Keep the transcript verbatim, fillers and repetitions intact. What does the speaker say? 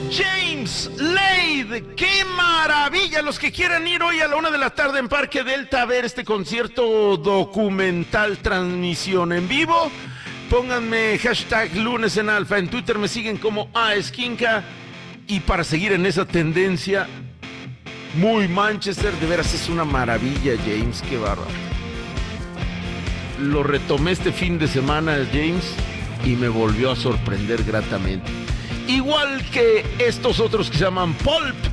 James Lade, qué maravilla. Los que quieran ir hoy a la una de la tarde en Parque Delta a ver este concierto documental, transmisión en vivo, pónganme hashtag lunes en alfa. En Twitter me siguen como A Esquinca. Y para seguir en esa tendencia, muy Manchester, de veras es una maravilla, James, qué bárbaro. Lo retomé este fin de semana, James, y me volvió a sorprender gratamente. Igual que estos otros que se llaman Pulp,